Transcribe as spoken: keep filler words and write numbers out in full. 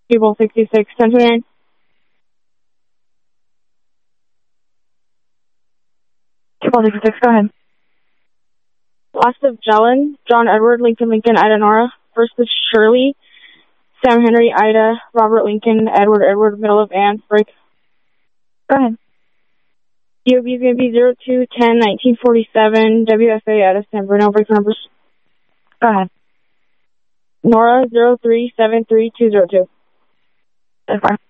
People sixty-six, ten twenty-nine. People sixty-six, go ahead. Last of Jelen, John Edward, Lincoln, Lincoln, Ida, Nora. First is Shirley, Sam, Henry, Ida, Robert, Lincoln, Edward, Edward, middle of Anne, break. Go ahead. D O B is going to be zero two ten nineteen forty-seven, W F A out of San Bruno, break numbers. Go ahead. Nora, zero three seven three two zero two. So far.